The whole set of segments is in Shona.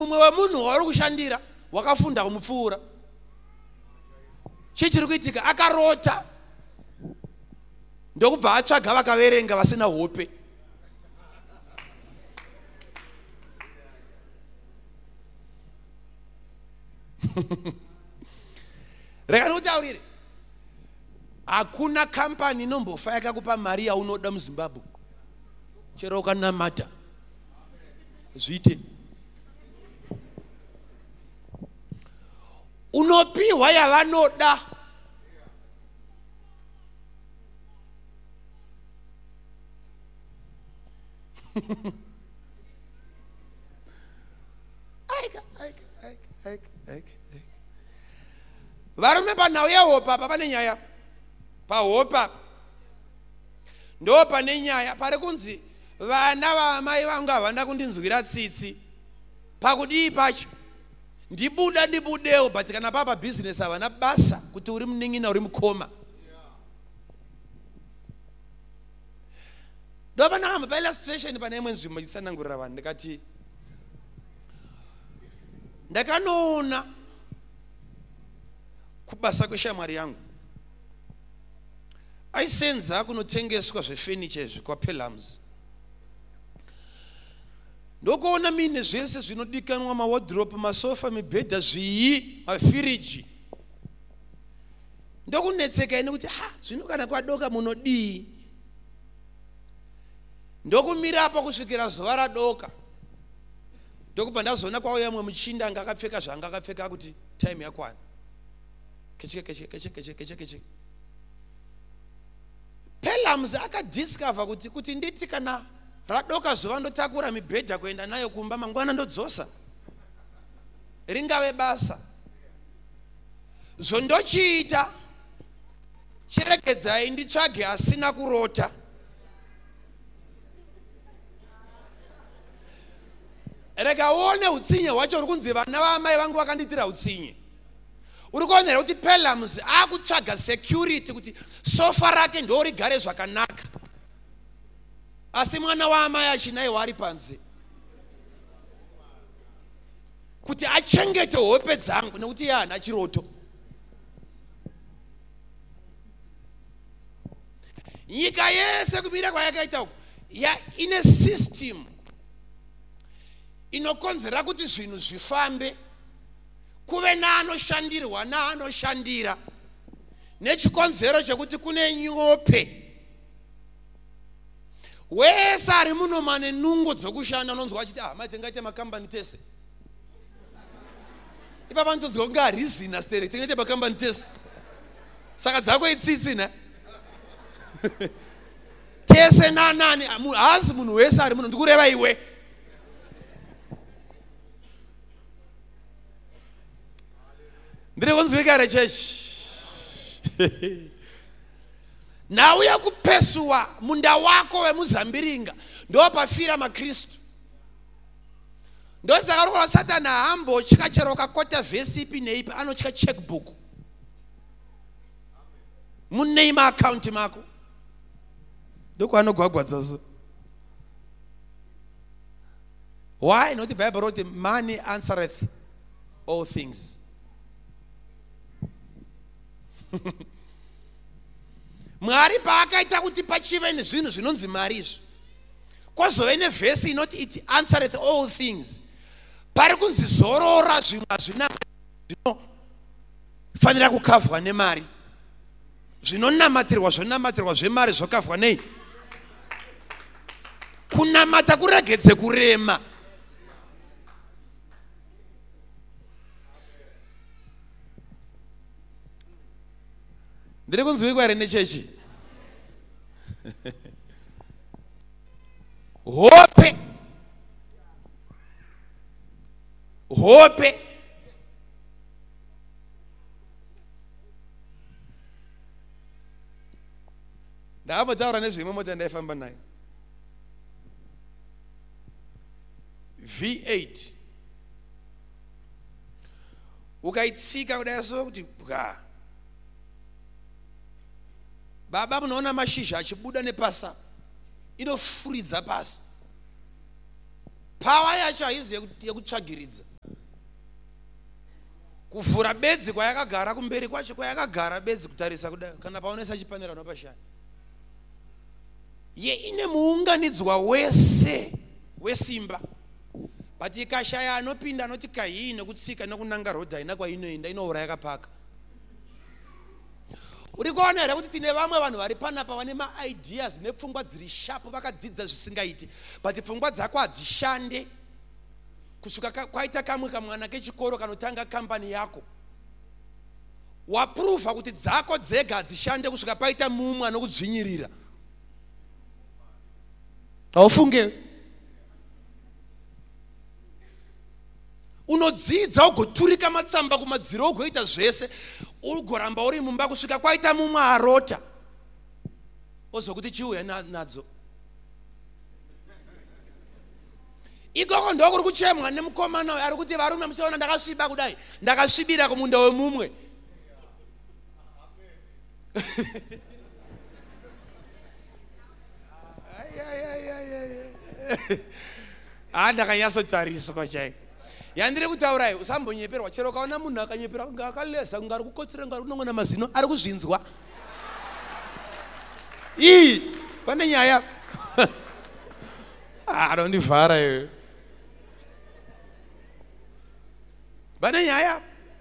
umwe wemunhu wari kushandira wakafunda kumupfuura. Chii chiri kuitika? Akarota ndokubva atsvaga vakaverenga vasina hope. Rega ndikutaurire, hakuna kampani inombofa yakakupa mari yaunoda muZimbabwe chero ukanamata zviite. Unopiwa yavanoda. Varume panhau yehopa pane nyaya. Pahopa ndo pane nyaya pari kunzi vana vamai vangu havana kundinzwira tsitsi. Pakudii pacho? Ndibudewo, but kana papa business havana basa kuti uri munin'ina uri mukoma. Ndo panahamba paillustration pane imwe nzvimbo nditsanangurira vanhu ndikati ndakanoona kubasa kweshamwari yangu aisenza kunotengeswa zvefurniture izvi kwaPelhams. Ndokuona mine zvese zvinodikanwa, mawardrobe, masofa, mibhedha, zvii, mafiriji. Ndokunetseka ine kuti zvino kana kwadoka munodii. Ndokumira apa kusvikira zuva radoka. Ndokubva ndazoona kwauya mumwe muchinda anga akapfeka zvanga akapfeka kuti time yakwana. Keche. Pelhams akadiscover kuti nditi kana radoka zuva ndotakura mibhedha kuenda nayo kumba, mangwana ndodzosa. Ringave basa. Zondochiita chiregedzai nditsvage asina kurota. Rega uone utsinye hwacho uri kunzi vana vamai vangu vakanditira utsinye. Uri kuonera kuti Pelhams akutsvaga security kuti sofa rake ndo rigare zvakanaka. Asi mwana waamai achinaiwa ari panze kuti achengete hope dzangu nekuti iye haana chiroto. Nyika yese kumira kwayakaita uku ine system inokonzera kuti zvinhu zvifambe, kuve naanoshandirwa naanoshandira, nechikonzero chekuti kune nyope. Wese ari muno mane nungo dzokushanda nonzwa achiti matengaite makambani tese. Ipapa ntonzwa kunge harizina stere tengaite makambani tese. Saka dzako itsitsi na. Tese nanani haasi munhu wese ari muno, ndikureva iwe. Ndiri kunzwika rechechi. Nauya kupesua munda wako wemuzambiringa ndo pafira maKristu. Ndo saka Satani haambotya chero kakota vhesi ipi neipi, anotya checkbook muname account mako. Ndoko anogwagwadza so. Why? Not the Bible wrote money answereth all things. Mwari paakaita kuti pachive nezvinhu zvinonzi mari izvi, kwazove nevhesi inoti it answereth all things. Pari kunzi zorora zvimwe hazvina zvinofanira kukavhwa nemari. Zvinonamatirwa zvonamatirwa zvemari zvokavhwa nei? Kunamata kuregedze kurema. Ndiri kunzwikwa here nechechi? Hope. Ndakambotaura nezvimwe mota ndaifamba nayo. V8. Ukaitsika kudai so kuti bwa. Baba munoona mashizha achibuda nepasa, inofuridza pasi. Power yacho haizi yekutsvagiridza. kuvhura bedzi kwayakagara kumberi kwacho kwayakagara bedzi kutarisa kudai kana paonesa chipanera unopashaya ye ine muunganidzwa wese wesimba but ikashaya anopinda anoti kahii nekutsika nekunanga rodhi haina kwainoenda inouraya kapaka. Uri kuona here kuti tine vamwe vanhu vari panapa vane maideas nepfungwa dziri shapu vakadzidza zvisingaiti but pfungwa dzako hadzishande kusvika kwaita kamwe kamwana kechikoro kanotanga kambani yako wapruvha kuti dzako dzega hadzishande kusvika paita mumwe anokudzvinyirira. Haufunge unodzidza ugoturika matsamba kumadziro ugoita zvese ugoramba uri mumba kusvika kwaita mumwe arota ozokuti chiuya nadzo ikoko ndokuri kuchemwa nemukomana uyu ari kuti varume muchaona ndakasviba kudai ndakasvibira kumunda wemumwe ndakanyatsotariswa chaiko yandiri kutaurai usambonyeperwa chero kaona munhu akanyepera kunga akaleza kunga ari kukotsera kunga ari kunong'ona mazino ari kuzvinzwa iyi pane nyaya anondivhara iwe pane nyaya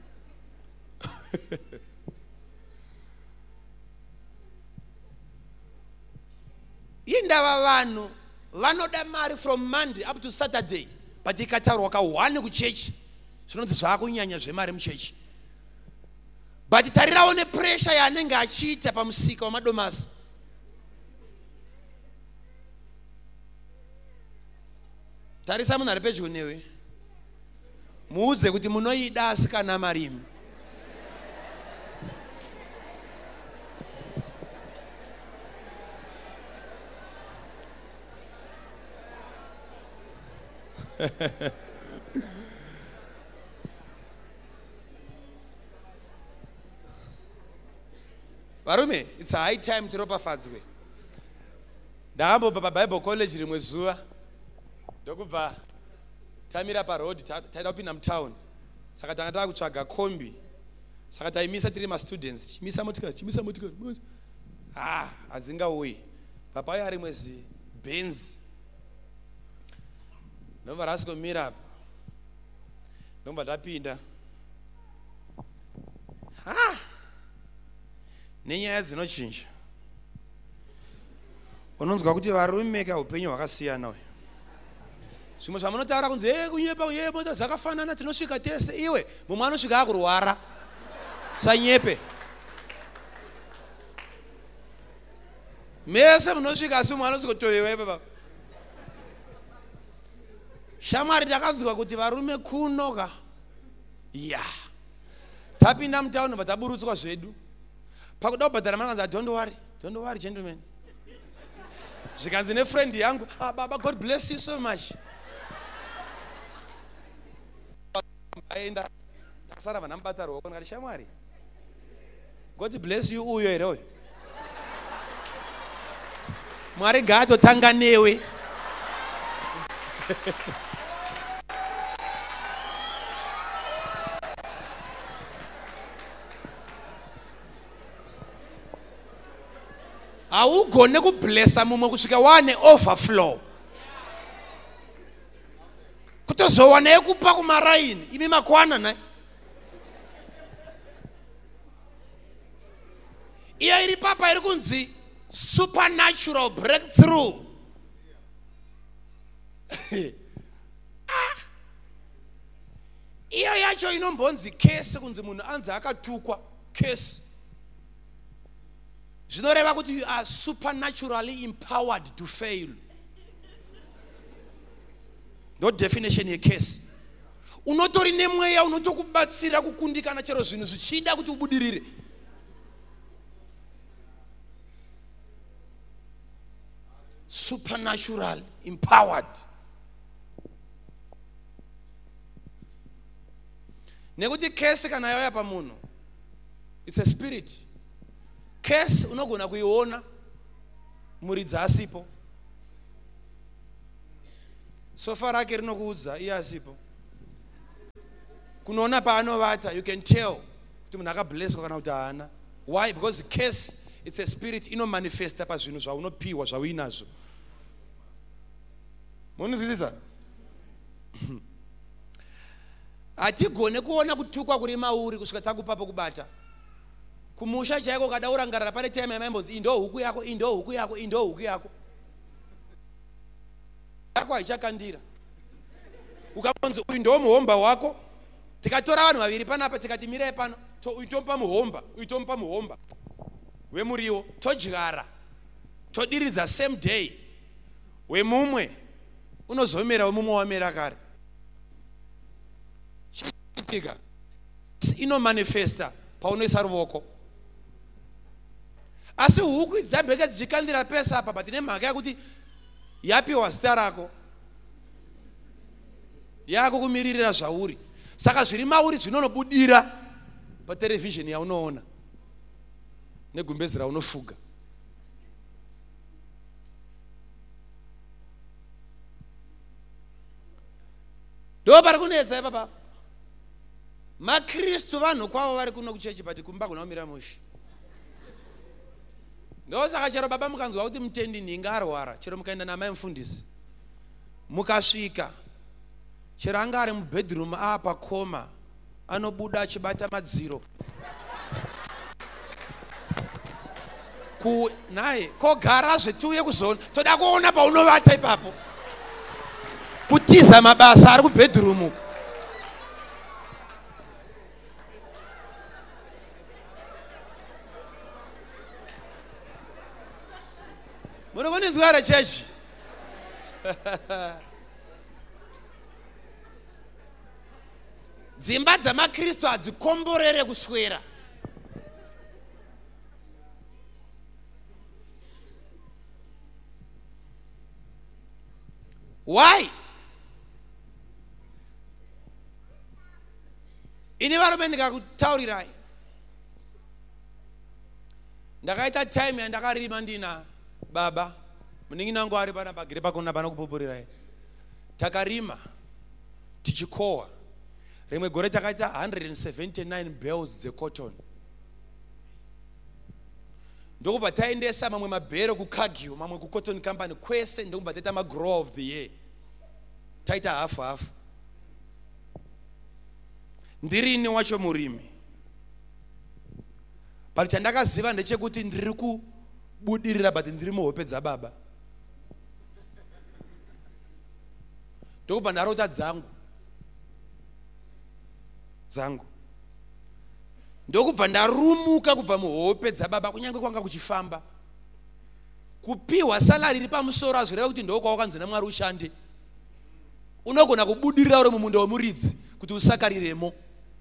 indava vanhu vanoda mari from Monday up to Saturday but ikataurwa ka1 kuchechi zvinonzi zvaakunyanya zvemari muchechi but tarirawo nepressure yaanenge achiita pamusika wamadomasi. Tarisa munhu ari pedyo newe muudze kuti munoida asikana marimi. Varume, it's a high time tiropafadzwe. Ndakambobva paBible college rimwe zuva ndokubva tamira paroad taida kupinda mutown saka tanga takutsvaga kombi saka taimisa tiri mastudents chimisa motikari hadzingauyi papauya rimwe Benz ndobva rasikomira apa ndobva tapinda nenyaya dzinochinja unonzwa kuti varume kaupenyu hwakasiyana uyu zvimwe zvamunotaura kunzi kunyepa mota dzakafanana tinosvika tese iwe mumwe anosvika akurwara sanyepe mese munosvika asi mumwe anozikotowewe papa shamwari takanzwa kuti varume kunoka tapinda mutauni bva taburutswa zvedu pakuda kubhadhara mari kanzi don't worry gentlemen zvikanzi nefriend yangu baba God bless you so much aenda ndakasara vanamubata ruoko ndikati shamwari God bless you uyo here uyo Mwari ngaatotanga newe haugone kublessa mumwe kusvika wane overflow kutozowana yekupa kumaraini imi makwana naye iyo iri papa iri kunzi supernatural breakthrough iyo yacho inombonzi case kunzi munhu anzi akatukwa case zvinoreva kuti you are supernaturally empowered to fail. No definition yecase. Unotori nemweya unotokubatsira kukundikana chero zvinhu zvichida kuti ubudirire. Supernatural empowered. Nekuti case kana yauya pamunhu, it's a spirit. Case unogona kuiona muridza asipo, sofa rake rinokuudza iye asipo. kunoona paanovata, you can tell kuti munhu akablesswa kana kuti haana. Why? Because curse, it's a spirit inomanifesta pazvinhu zvaunopiwa zvauinazvo. Munozwisisa? Hatigone kuona kutukwa kuri mauri kusvika takupa pokubata. Kumusha chaiko kada urangarira pane time yamaimbonzi indo huku yako, indo huku yako, indo huku yako. Yako haichakandira. Ukamonzi uindo muhomba wako. Tikatora vanhu vaviri panapa tikati mirai pano, uitompa muhomba. Wemuriwo todyara. Todiridza same day. Wemumwe unozomera wemumwe wamera kare. Chitika ino manifesta paunoisa ruoko. Asi huku dzabheka dzichikandira pesa apa but nemhaka yakuti yapiwa zita rako. Yako kumiririra zvauri. Saka zviri mauri zvinonobudira patelevision yaunoona negumbezi raunofuga. Ndo pari kunetsa ipapa. MaKristu vanhu kwavo vari kuno kuchechi but kumba kuna umira mushi. Ndo saka chero baba mukanzwa kuti mutendi ninga arwara, chero mukaenda namai mufundisi. Mukasvika chero anga ari mubedroom apa koma anobuda achibata madziro. Naye kogara zvetuye kuzona toda kuona paunovata ipapo. Kutiza mabasa ari kubedroom. Munogonezwara chechi. Dzimba dzamaKristu hadzikomborere kuswera. Why? Ini varume ndikakutaurirai. Ndakaita time yandakarima ndina baba. Muningi nangu ari pana pagire pakona pana kupupurirai. Takarima tichikowa. Rimwe gore takaita 179 bales dzecotton. Ndokubva taendesa mamwe mabhero kuKagio, mamwe kuCotton Company kwese ndokubva taita magrower of the year. Taita hafu. Ndirini wacho murimi. Pari chandakaziva ndechekuti ndiri kubudirira but ndiri muhope dzababa. Ndokubva ndarota dzangu. Ndokubva ndarumuka kubva muhope dzababa kunyange kwanga kuchifamba. Kupiwa salary iri pamusoro azvireva kuti ndokwawakanzi naMwari ushande. Unogona kubudirira uri mumunda wemuridzi kuti usakariremo.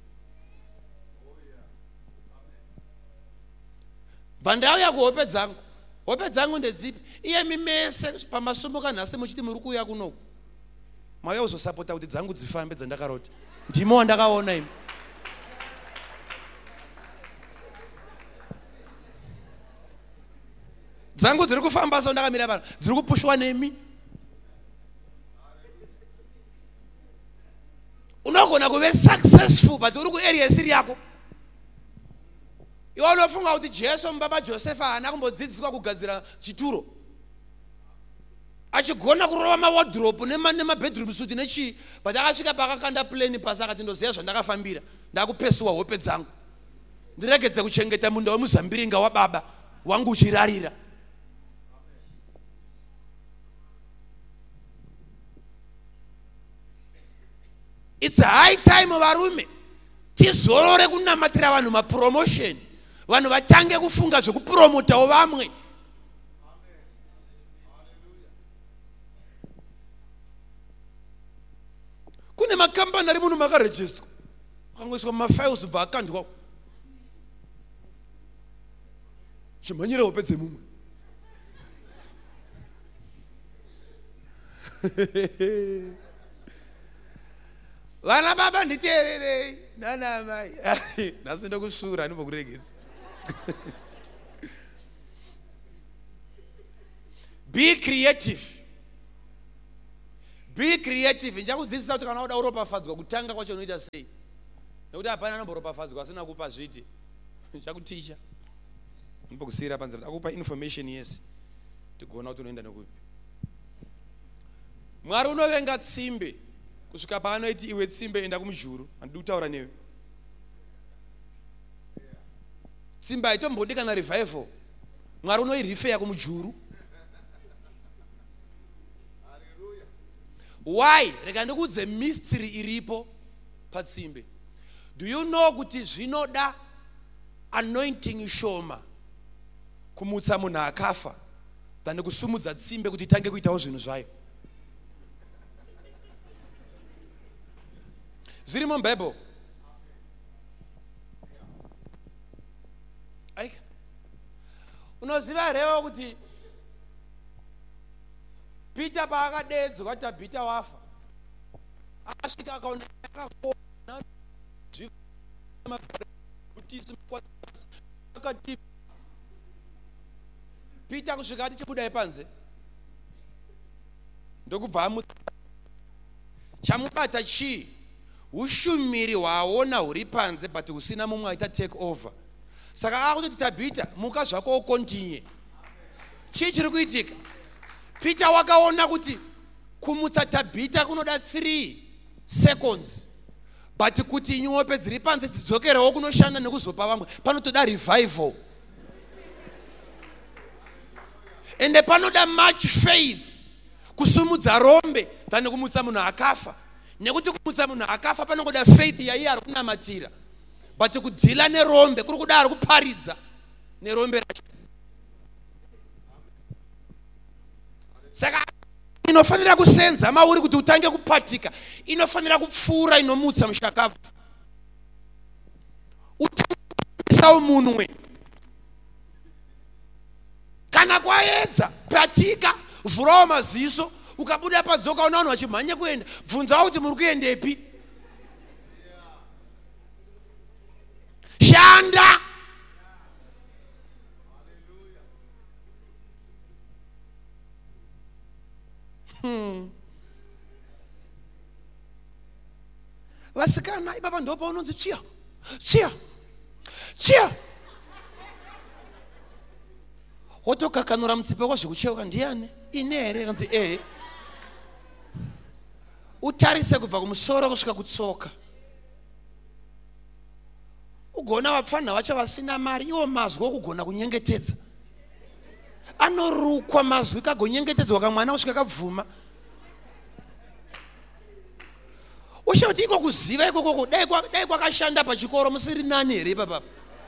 Vandauya kuhope dzangu. Hope dzangu ndedzipi? Iye mimese pamasumbuka nhasi muchiti muri kuuya kunoku. Mauya kuzosapota kuti dzangu dzifambe dzandakarota. Ndimo wandakaona imi. Dzangu dziri kufamba so ndakamira pano. Dziri kupushwa nemi. Unogona kuve successful but uri kuarea isiri yako. Iwe unofunga kuti Jesu mbaba Josefa haana kumbodzidziswa kugadzira chituro. Achigona kurova mawardrobe nemabedroom suit nechi but akasvika pakakanda plane pasi akati ndoziva zvandakafambira ndakupesuwa hope dzangu ndiregedze kuchengeta munda wemuzambiringa wababa wangu uchirarira. It's high time varume tizorore kunamatira vanhu mapromotion, vanhu vatange kufunga zvekupromotawo vamwe. Kune makambani ari muno makarejistwa akangoiswa mafiles bva akandwa chimhanyira hope dzemumwe. Vana baba nditeererei nana mai nhasi ndokusvura ndimbokuregedza. Be creative. Be creative. Njakudzidzisa kuti kana uda uropafadzwa kutanga kwacho unoita sei. nekuti hapana anomboropafadzwa asina kupa zviti chakuticha mbokusiyira panzira akupa information yese tigona kuti unoenda nekupi. Mwari unovenga tsimbe kusvika paanoiti iwe tsimbe enda kumujuru, handidi kutaura newe. Tsimbe haitombodi kana revival, Mwari unoirifeya kumujuru. Why? Reka ndikudze mystery iripo patsimbe. Do you know kuti zvinoda anointing shoma kumutsa munhu akafa than kusumudza tsimbe kuti itange kuitawo zvinhu zvayo? Zviri muBhayibheri. Aika. Unoziva rewo kuti Peter paakadedzwa kuti Peter wafa. Akasvika akaona akakona Peter kusvika ati chibudai panze ndokubva chamubata chii? Ushumiri hwaona huri panze but husina mumwe aita take over. Saka akutoti Tabita muka zvako ukontinye. Chii chiri kuitika? Peter wakaona kuti kumutsa Tabita kunoda 3 seconds, but kuti nyope dziri panze dzidzokerewo kunoshanda nekuzopa vamwe panotoda revival. Ende panoda much faith kusumudza rombe than kumutsa munhu akafa. Nekuti kumutsa munhu akafa panogoda faith yaiye ari kunamatira, but kudhila nerombe kuri kuda ari kuparidza nerombe racho. Saka inofanira kusenza mauri kuti utange kupatika, inofanira kupfuura inomutsa mushakafu. Utange umunwe kana kwaedza patika vhurawo maziso ukabuda padzoka una vanhu vachimhanya kuenda, bvunzawo kuti muri kuendepi? Shanda. Vasikana ipapa ndo paunonzi chiya wotokakanura mutsipa wazvekucheuka ndiani ine here kanzi utarise kubva kumusoro kusvika kutsoka. Ugona vapfana vacho vasina mari, iwo mazwi okugona kunyengetedza. Anorukwa mazwi kagonyengetedzwa kamwana kusvika kabvuma. Ushauti iko kuziva ikoko dai kwakashanda pachikoro musiri nani here papa.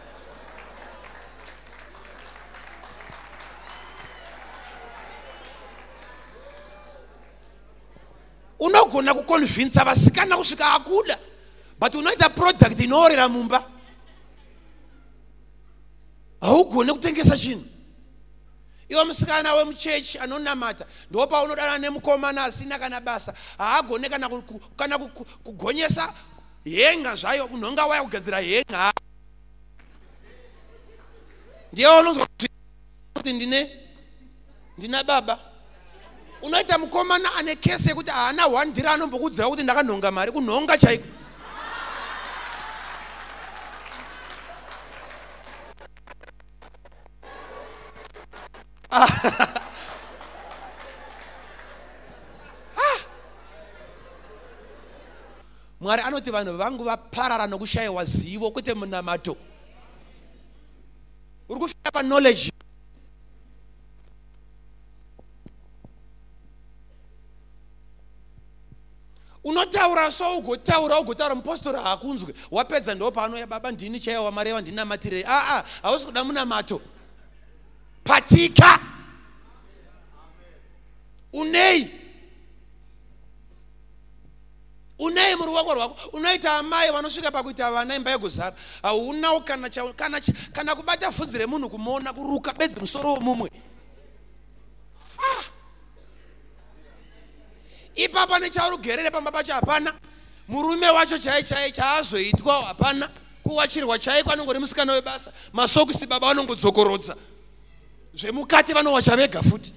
Unogona kuconvince vasikana kusvika akuda, but unoita product inoorera mumba. Haugone kutengesa chinhu. Iwo musikana wemuchechi anonamata ndopa unodana nemukomana asina kana basa, haagone kana kugonyesa henga zvayo, unonga waya kugadzira henga. Ndiye unonzwa kuti ndina baba. Unoita mukomana ane kese yekuti haana 1 dhira anombokudzawo kuti ndakanhonga mari, kunhonga chaiko. Mwari anoti vanhu vangu vaparara nokushayiwa zivo kwete munamato. Uri kufika pa knowledge. Unotaura so ugotaura mupostori haakunzwe, wapedza ndo paanoya baba ndini chaiwa mareva ndinamatire. Hausi kuda munamato. Patika. Unei muri ruoko rwako. Unoita amai vanosvika pakuita vana imba yekuzara, haunawo kana kubata vhudzi remunhu kumuona kuruka bedzi musoro womumwe. Ipapa necharugerere pamba pacho hapana. Murume wacho chaazoitwa hapana. Kuwachirwa chaiko anongori musikana webasa. Masokisi baba vanongodzokorodza. Zvemukati vanowacha vega futi.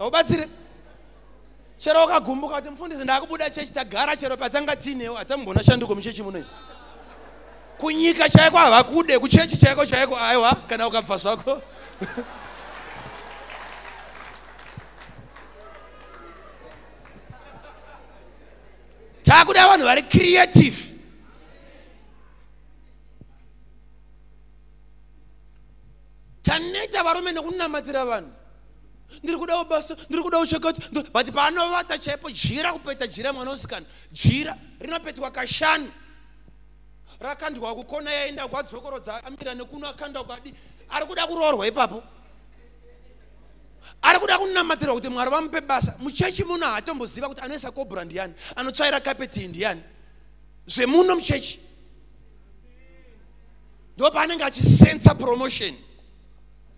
aubatsire chero wakagumbuka kuti mufundisi ndakubuda chechi tagara chero patanga tinewo atambona shanduko muchechi munoisi kunyika chaiko havakude kuchechi chaiko aiwa kana ukabva zvako takuda vanhu vari creative. Taneta varume nekunamatira vanhu ndiri kuda basa ndiri kuda ushakati but panovata chaipo jira kupeta jira mwanasikana jira rinopetwa kashanu rakandwa kukona yaenda kwadzokorodza amira nekuno akanda ukadi ari kuda kuroorwa ipapo ari kuda kunamatira kuti Mwari vamupe basa muchechi muno hatomboziva kuti anoisa kobra ndiani anotsvaira kapeti ndiani zvemuno muchechi ndo paanenge achisensa promotion